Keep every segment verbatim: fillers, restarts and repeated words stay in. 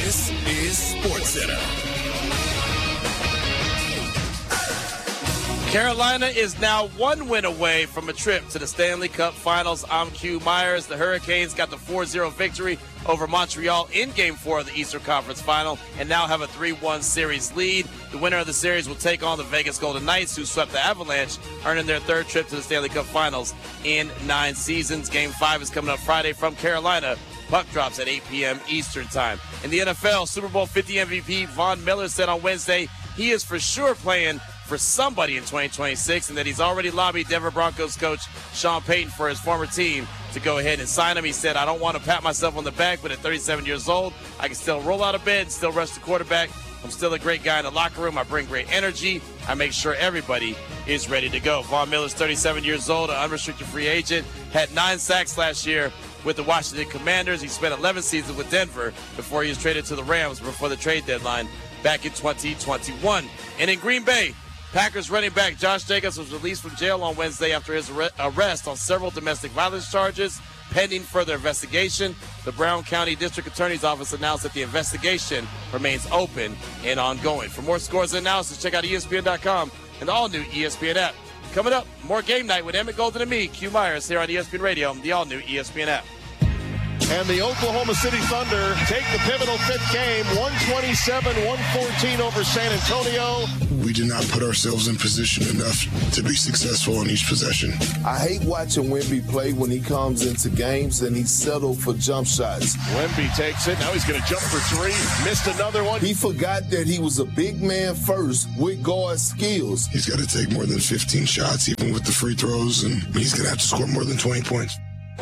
This is SportsCenter. Carolina is now one win away from a trip to the Stanley Cup Finals. I'm Q Myers. The Hurricanes got the four zero victory over Montreal in Game four of the Eastern Conference Final and now have a three one series lead. The winner of the series will take on the Vegas Golden Knights, who swept the Avalanche, earning their third trip to the Stanley Cup Finals in nine seasons. Game five is coming up Friday from Carolina. Puck drops at eight p.m. Eastern Time. In the N F L, Super Bowl fifty M V P Von Miller said on Wednesday he is for sure playing for somebody in twenty twenty-six, and that he's already lobbied Denver Broncos coach Sean Payton for his former team to go ahead and sign him. He said, I don't want to pat myself on the back, but at thirty-seven years old, I can still roll out of bed, still rush the quarterback. I'm still a great guy in the locker room. I bring great energy. I make sure everybody is ready to go. Von Miller's thirty-seven years old, an unrestricted free agent, had nine sacks last year with the Washington Commanders. He spent eleven seasons with Denver before he was traded to the Rams before the trade deadline back in twenty twenty-one. And in Green Bay, Packers running back Josh Jacobs was released from jail on Wednesday after his arrest on several domestic violence charges, pending further investigation. The Brown County District Attorney's Office announced that the investigation remains open and ongoing. For more scores and analysis, check out E S P N dot com and the all-new E S P N app. Coming up, more Game Night with Emmett Golden and me, Q Myers, here on E S P N Radio, the all-new E S P N app. And the Oklahoma City Thunder take the pivotal fifth game, one twenty-seven one fourteen over San Antonio. We did not put ourselves in position enough to be successful in each possession. I hate watching Wemby play when he comes into games and he's settled for jump shots. Wemby takes it. Now he's going to jump for three. Missed another one. He forgot that he was a big man first with guard skills. He's got to take more than fifteen shots, even with the free throws, and he's going to have to score more than twenty points.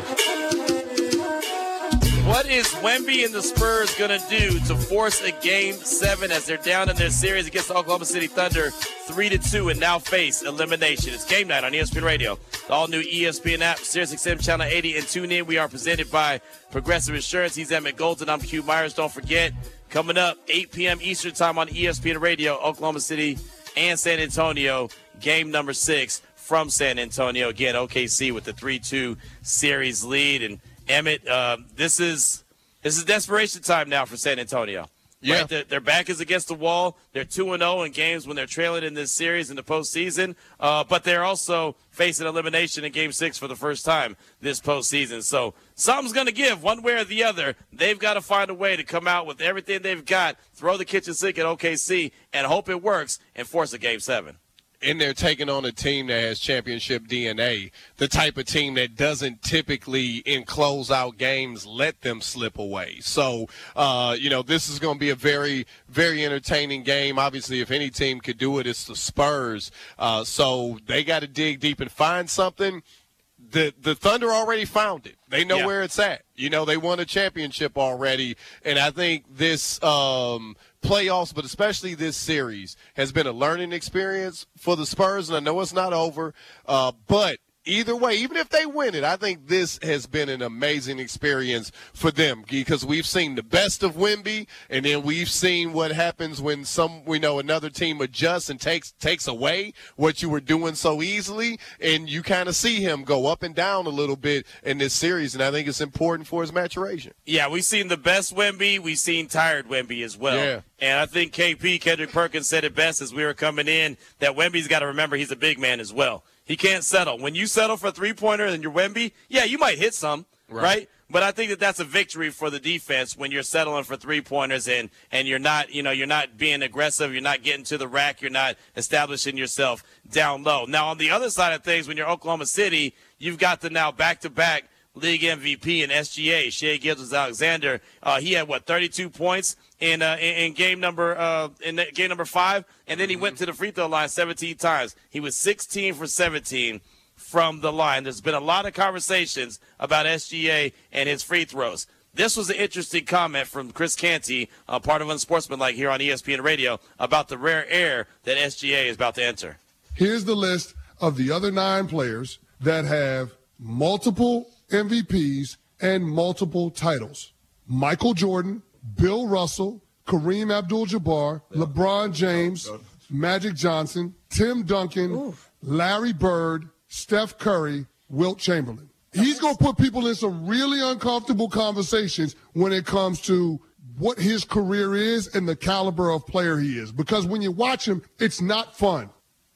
What is Wemby and the Spurs going to do to force a game seven as they're down in their series against the Oklahoma City Thunder three to two and now face elimination? It's Game Night on E S P N Radio, the all-new E S P N app, SiriusXM Channel eighty, and tune in. We are presented by Progressive Insurance. He's Emmett Golden. I'm Q Myers. Don't forget, coming up, eight p.m. Eastern Time on E S P N Radio, Oklahoma City and San Antonio, game number six from San Antonio. Again, O K C with the three two series lead. And Emmett, uh, this is this is desperation time now for San Antonio. Yeah. Right? Their, their back is against the wall. They're two and oh in games when they're trailing in this series in the postseason. Uh, but they're also facing elimination in Game six for the first time this postseason. So something's going to give one way or the other. They've got to find a way to come out with everything they've got, throw the kitchen sink at O K C, and hope it works and force a Game seven. And they're taking on a team that has championship D N A, the type of team that doesn't typically, in closeout games, let them slip away. So, uh, you know, this is going to be a very, very entertaining game. Obviously, if any team could do it, it's the Spurs. Uh, so they got to dig deep and find something. The the Thunder already found it. They know yeah. where it's at. You know, they won a championship already. And I think this um, playoffs, but especially this series, has been a learning experience for the Spurs. And I know it's not over, uh, but either way, even if they win it, I think this has been an amazing experience for them because we've seen the best of Wemby, and then we've seen what happens when some, we know, another team adjusts and takes takes away what you were doing so easily, and you kind of see him go up and down a little bit in this series, and I think it's important for his maturation. Yeah, we've seen the best Wemby. We've seen tired Wemby as well. Yeah. And I think K P, Kendrick Perkins, said it best as we were coming in, that Wemby's got to remember he's a big man as well. He can't settle. When you settle for a three-pointer and you're Wemby, yeah, you might hit some, right. right? But I think that that's a victory for the defense when you're settling for three-pointers and, and you're not, you know, you're not being aggressive, you're not getting to the rack, you're not establishing yourself down low. Now, on the other side of things, when you're Oklahoma City, you've got the now back-to-back league M V P in S G A, Shai Gilgeous-Alexander. Uh, he had what, thirty-two points in uh, in, in game number uh, in game number five, and then he went to the free throw line seventeen times. He was sixteen for seventeen from the line. There's been a lot of conversations about S G A and his free throws. This was an interesting comment from Chris Canty, uh, part of Unsportsmanlike here on E S P N Radio, about the rare air that S G A is about to enter. Here's the list of the other nine players that have multiple M V Ps and multiple titles. Michael Jordan, Bill Russell, Kareem Abdul-Jabbar, LeBron James, Magic Johnson, Tim Duncan, Oof. Larry Bird, Steph Curry, Wilt Chamberlain. He's going to put people in some really uncomfortable conversations when it comes to what his career is and the caliber of player he is. Because when you watch him, it's not fun.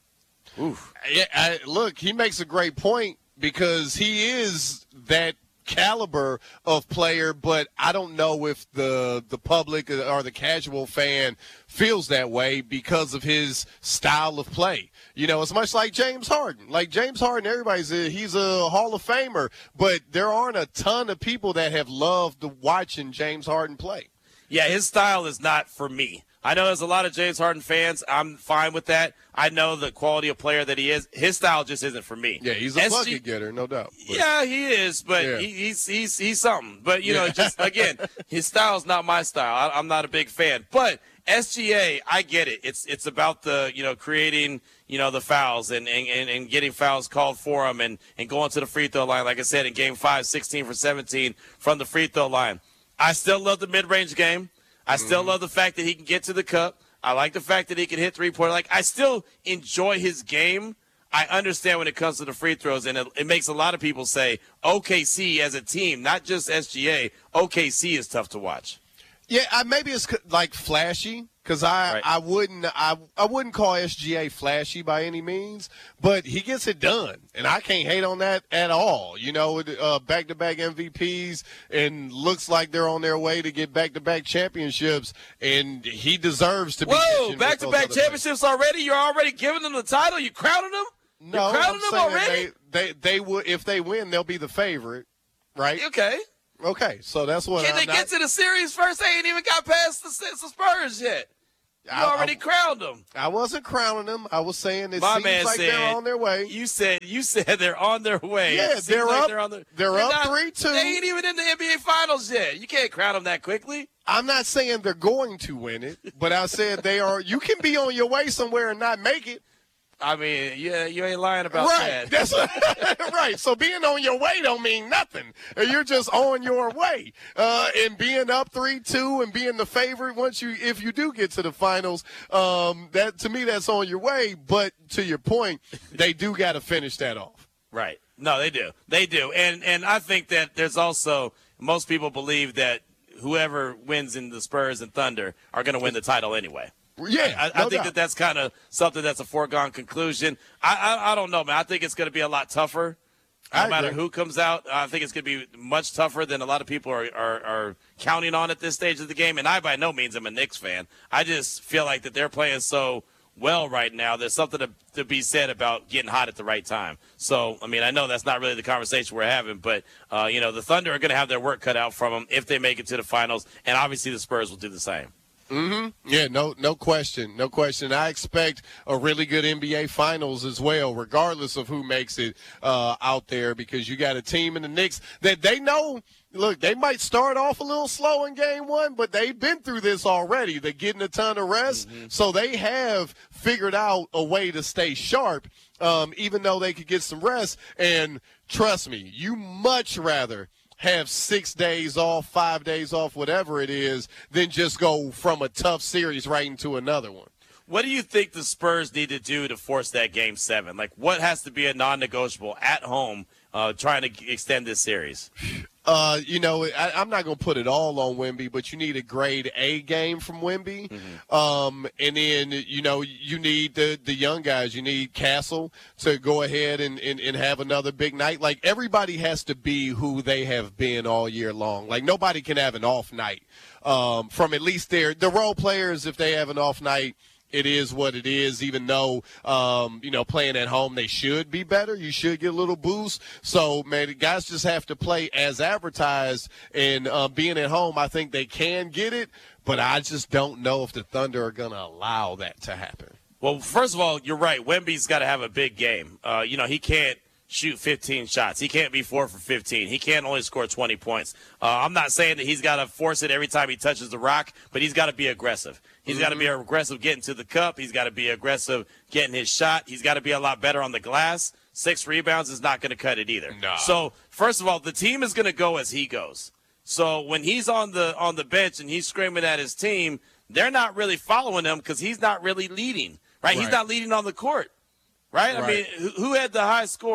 Oof. Yeah, I, look, he makes a great point because he is that caliber of player, but I don't know if the the public or the casual fan feels that way because of his style of play. You know, it's much like James Harden. Like James Harden, everybody's a, he's a Hall of Famer, but there aren't a ton of people that have loved watching James Harden play. Yeah, his style is not for me. I know there's a lot of James Harden fans. I'm fine with that. I know the quality of player that he is. His style just isn't for me. Yeah, he's a S G bucket getter, no doubt. But. Yeah, he is, but Yeah. he, he's he's he's something. But you know, Yeah. just again, his style is not my style. I, I'm not a big fan. But S G A, I get it. It's it's about the you know creating you know the fouls and and, and, and getting fouls called for him and and going to the free throw line. Like I said in Game Five, sixteen for seventeen from the free throw line. I still love the mid-range game. I still Mm-hmm. love the fact that he can get to the cup. I like the fact that he can hit three-pointer. Like, I still enjoy his game. I understand when it comes to the free throws, and it, it makes a lot of people say O K C as a team, not just S G A, O K C is tough to watch. Yeah, I, maybe it's like flashy because I, Right. I wouldn't I, I wouldn't call S G A flashy by any means, but he gets it done, and I can't hate on that at all. You know, uh, back-to-back M V Ps, and looks like they're on their way to get back-to-back championships, and he deserves to be. Whoa, mentioned with back-to-back those other championships already? You're already giving them the title? You crowning them? players. No, You're crowning I'm them saying already? They, they they would if they win, they'll be the favorite, right? Okay. Okay, so that's what. Can I'm they not, get to the series first? They ain't even got past the, the Spurs yet. You I- already I- crowned them. I wasn't crowning them. I was saying it My seems man like said they're on their way. You said you said they're on their way. Yeah, It seems they're like up- They're, on the, they're up not- three two. They ain't even in the N B A Finals yet. You can't crown them that quickly. I'm not saying they're going to win it, but I said they are. You can be on your way somewhere and not make it. I mean, yeah, you ain't lying about Right. that. That's right. So being on your way don't mean nothing. You're just on your way. Uh, and being up three two and being the favorite once you if you do get to the finals, um, that to me that's on your way. But to your point, they do got to finish that off. Right. No, they do. They do. And and I think that there's also most people believe that whoever wins in the Spurs and Thunder are going to win the title anyway. Yeah, I, I no think doubt. that that's kind of something that's a foregone conclusion. I, I I don't know, man. I think it's going to be a lot tougher. No I matter agree. who comes out, I think it's going to be much tougher than a lot of people are, are, are counting on at this stage of the game. And I, by no means, am a Knicks fan. I just feel like that they're playing so well right now. There's something to, to be said about getting hot at the right time. So, I mean, I know that's not really the conversation we're having, but, uh, you know, the Thunder are going to have their work cut out from them if they make it to the finals. And obviously the Spurs will do the same. Mm-hmm. Yeah, no, no question, no question. I expect a really good N B A Finals as well, regardless of who makes it uh, out there, because you got a team in the Knicks that they know. Look, they might start off a little slow in game one, but they've been through this already. They're getting a ton of rest, mm-hmm. so they have figured out a way to stay sharp, um, even though they could get some rest. And trust me, you much rather have six days off, five days off, whatever it is, than just go from a tough series right into another one. What do you think the Spurs need to do to force that game seven? Like, what has to be a non-negotiable at home uh, trying to extend this series? Uh, you know, I, I'm not going to put it all on Wemby, but you need a grade A game from Wemby. Mm-hmm. Um, and then, you know, you need the, the young guys. You need Castle to go ahead and, and, and have another big night. Like, everybody has to be who they have been all year long. Like, nobody can have an off night um, from at least their the role players. If they have an off night, it is what it is, even though, um, you know, playing at home, they should be better. You should get a little boost. So, man, the guys just have to play as advertised. And uh, being at home, I think they can get it. But I just don't know if the Thunder are going to allow that to happen. Well, first of all, you're right. Wemby's got to have a big game. Uh, you know, he can't shoot fifteen shots. He can't be four for fifteen. He can't only score twenty points. Uh, I'm not saying that he's got to force it every time he touches the rock, but he's got to be aggressive. He's mm-hmm. got to be aggressive getting to the cup. He's got to be aggressive getting his shot. He's got to be a lot better on the glass. Six rebounds is not going to cut it either. No. So, first of all, the team is going to go as he goes. So when he's on the on the bench and he's screaming at his team, they're not really following him because he's not really leading, right? right? He's not leading on the court, right? right? I mean, who had the high score?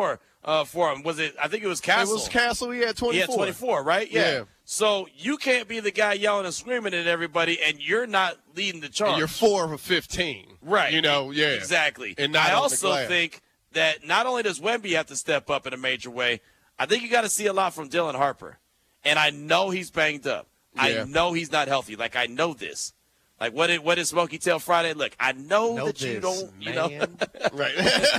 uh, for him. Was it? I think it was Castle. It was Castle. He had twenty-four. He had twenty-four, right? Yeah. Yeah. So you can't be the guy yelling and screaming at everybody, and you're not leading the charge. And you're four for fifteen. Right. You know, yeah. Exactly. And not I on the also glass. think that not only does Wemby have to step up in a major way, I think you got to see a lot from Dylan Harper. And I know he's banged up. Yeah. I know he's not healthy. Like, I know this. Like, what did, what did Smokey tell Friday? Look, I know, Know that you this, don't, you know. Right.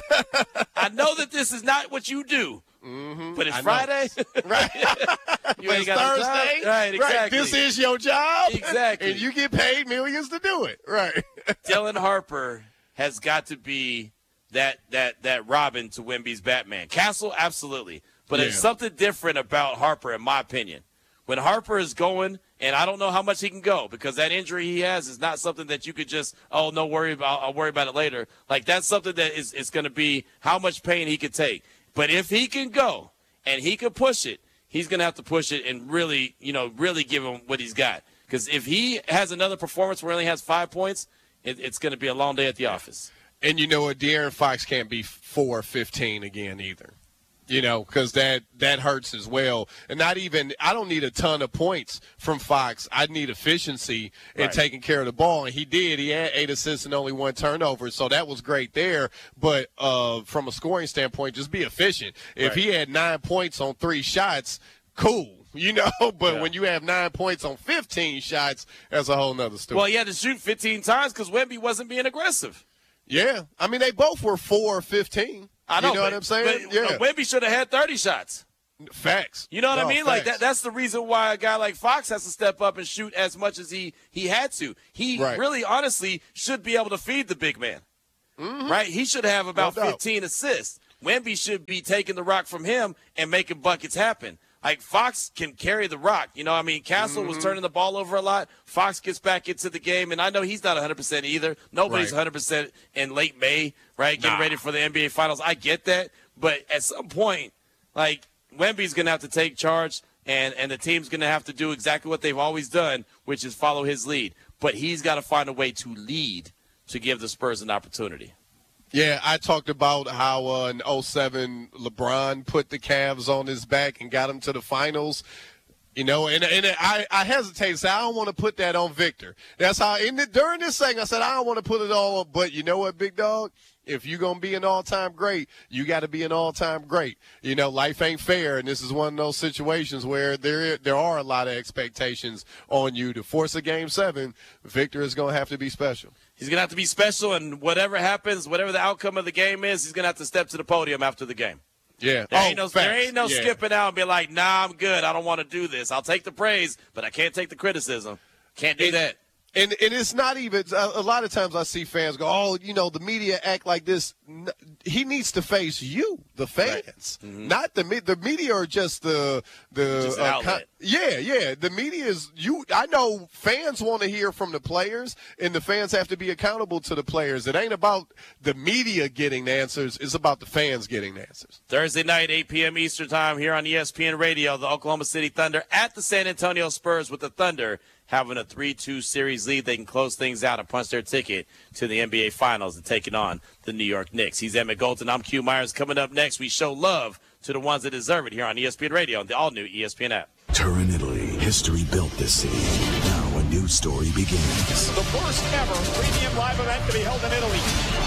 I know that this is not what you do. Mm-hmm. But it's I know. Friday. Right. You But ain't it's got a job. Thursday. Right, exactly. This is your job. Exactly. And you get paid millions to do it. Right. Dylan Harper has got to be that that that Robin to Wemby's Batman. Castle, absolutely. But there's Yeah. something different about Harper, in my opinion. When Harper is going, and I don't know how much he can go, because that injury he has is not something that you could just, oh, no worry about, I'll worry about it later. Like, that's something that is, is going to be how much pain he could take. But if he can go and he can push it, he's going to have to push it and really, you know, really give him what he's got. Because if he has another performance where he only has five points, it, it's going to be a long day at the office. And you know what? De'Aaron Fox can't be four fifteen again either. You know, because that, that hurts as well. And not even – I don't need a ton of points from Fox. I need efficiency in Right. taking care of the ball. And he did. He had eight assists and only one turnover, so that was great there. But uh, from a scoring standpoint, just be efficient. If Right. he had nine points on three shots, cool. You know, but Yeah. when you have nine points on fifteen shots, that's a whole nother story. Well, he had to shoot fifteen times because Wemby wasn't being aggressive. Yeah. I mean, they both were four fifteen. I know, You know but, what I'm saying? But, Yeah. uh, Wemby should have had thirty shots. Facts. You know what No, I mean? Like facts. that. That's the reason why a guy like Fox has to step up and shoot as much as he he had to. He Right. really, honestly, should be able to feed the big man. Right? He should have about No doubt. fifteen assists. Wemby should be taking the rock from him and making buckets happen. Like, Fox can carry the rock. You know, I mean, Castle Mm-hmm. was turning the ball over a lot. Fox gets back into the game, and I know he's not one hundred percent either. Nobody's Right. one hundred percent in late May, right, getting Nah. ready for the N B A Finals. I get that. But at some point, like, Wemby's going to have to take charge, and, and the team's going to have to do exactly what they've always done, which is follow his lead. But he's got to find a way to lead to give the Spurs an opportunity. Yeah, I talked about how uh, in oh seven LeBron put the Cavs on his back and got him to the finals. You know, and, and I, I hesitate to say I don't want to put that on Victor. That's how in the, during this thing I said I don't want to put it all on. But you know what, big dog? If you're going to be an all-time great, you got to be an all-time great. You know, life ain't fair, and this is one of those situations where there there are a lot of expectations on you. To force a game seven, Victor is going to have to be special. He's going to have to be special, and whatever happens, whatever the outcome of the game is, he's going to have to step to the podium after the game. Yeah. There oh, ain't no, facts. there ain't no yeah. skipping out and be like, nah, I'm good. I don't want to do this. I'll take the praise, but I can't take the criticism. Can't do And- that. And, and it's not even a, a lot of times I see fans go, oh, you know, the media act like this. N- He needs to face you, the fans, Mm-hmm. not the me- the media are just the the Just an uh, outlet. yeah, yeah. The media is you. I know fans want to hear from the players, and the fans have to be accountable to the players. It ain't about the media getting the answers; it's about the fans getting the answers. Thursday night, eight p.m. Eastern time here on E S P N Radio, the Oklahoma City Thunder at the San Antonio Spurs, with the Thunder having a three two series lead. They can close things out and punch their ticket to the N B A Finals and taking on the New York Knicks. He's Emmett Golden. I'm Q Myers. Coming up next, we show love to the ones that deserve it here on E S P N Radio and the all-new E S P N app. Turin, Italy. History built this city. Now a new story begins. The first ever premium live event to be held in Italy.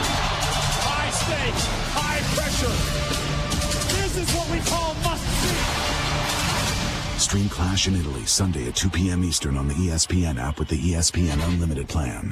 High stakes, high pressure. This is what we call must-see. Stream Clash in Italy Sunday at two p.m. Eastern on the E S P N app with the E S P N Unlimited plan.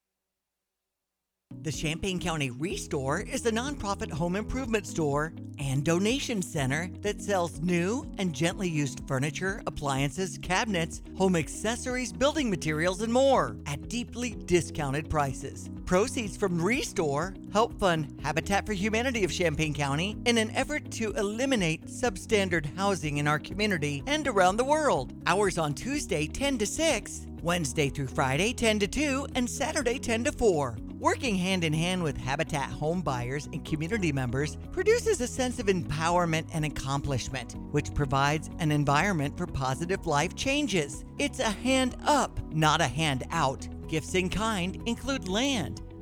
The Champaign County Restore is a nonprofit home improvement store and donation center that sells new and gently used furniture, appliances, cabinets, home accessories, building materials, and more at deeply discounted prices. Proceeds from Restore help fund Habitat for Humanity of Champaign County in an effort to eliminate substandard housing in our community and around the world. Hours on Tuesday ten to six, Wednesday through Friday ten to two, and Saturday ten to four. Working hand in hand with Habitat home buyers and community members produces a sense of empowerment and accomplishment, which provides an environment for positive life changes. It's a hand up, not a hand out. Gifts in kind include land,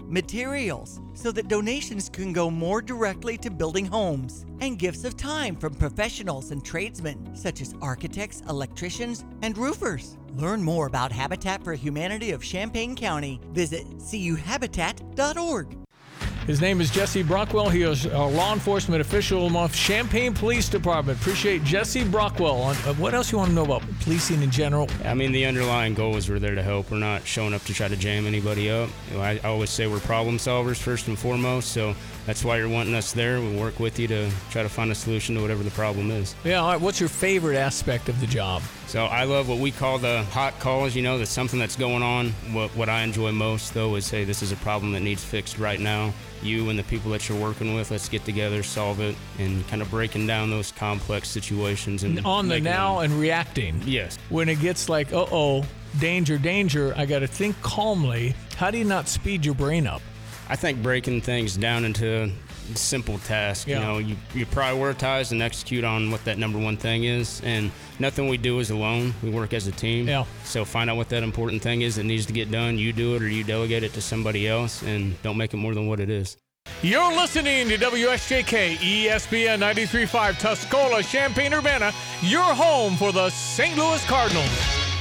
materials, so that donations can go more directly to building homes, and gifts of time from professionals and tradesmen such as architects, electricians, and roofers. Learn more about Habitat for Humanity of Champaign County. Visit c u habitat dot org. His name is Jesse Brockwell. He is a law enforcement official of Champaign Police Department. Appreciate Jesse Brockwell. On, uh, what else you want to know about policing in general? I mean, the underlying goal is we're there to help. We're not showing up to try to jam anybody up. You know, I, I always say we're problem solvers first and foremost, so that's why you're wanting us there. We'll work with you to try to find a solution to whatever the problem is. Yeah, all right. What's your favorite aspect of the job? So I love what we call the hot calls, you know, that's something that's going on. What, what I enjoy most, though, is, hey, this is a problem that needs fixed right now. You and the people that you're working with, let's get together, solve it, and kind of breaking down those complex situations. And on the now them, and reacting. Yes. When it gets like, uh-oh, danger, danger, I got to think calmly. How do you not speed your brain up? I think breaking things down into simple tasks. Yeah. You know, you, you prioritize and execute on what that number one thing is, and nothing we do is alone. We work as a team. Yeah. So find out what that important thing is that needs to get done. You do it, or you delegate it to somebody else, and don't make it more than what it is. You're listening to W S J K E S P N ninety-three point five Tuscola, Champaign-Urbana, your home for the Saint Louis Cardinals.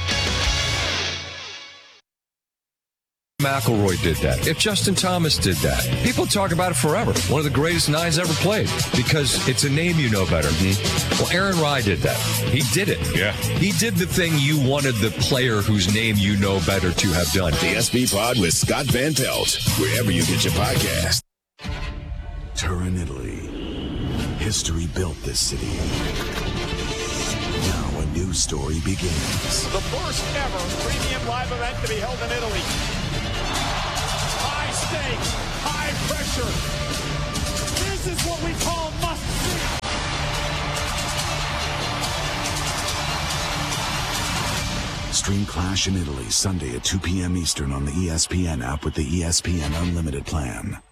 McElroy did that. If Justin Thomas did that, people talk about it forever. One of the greatest nines ever played because it's a name you know better. Mm-hmm. Well, Aaron Rye did that. He did it. Yeah. He did the thing you wanted the player whose name you know better to have done. The S B Pod with Scott Van Pelt, wherever you get your podcast. Turin, Italy. History built this city. Now a new story begins. The first ever premium live event to be held in Italy. High stakes, high pressure. This is what we call must see. Stream Clash in Italy Sunday at two p.m. Eastern on the E S P N app with the E S P N Unlimited plan.